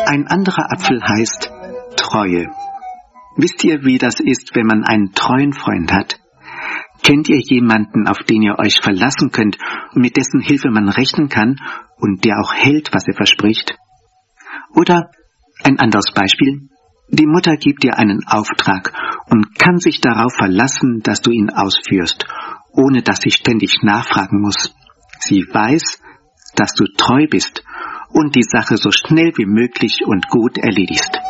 Ein anderer Apfel heißt Treue. Wisst ihr, wie das ist, wenn man einen treuen Freund hat? Kennt ihr jemanden, auf den ihr euch verlassen könnt und mit dessen Hilfe man rechnen kann und der auch hält, was er verspricht? Oder ein anderes Beispiel. Die Mutter gibt dir einen Auftrag und kann sich darauf verlassen, dass du ihn ausführst, ohne dass sie ständig nachfragen muss. Sie weiß, dass du treu bist und die Sache so schnell wie möglich und gut erledigst.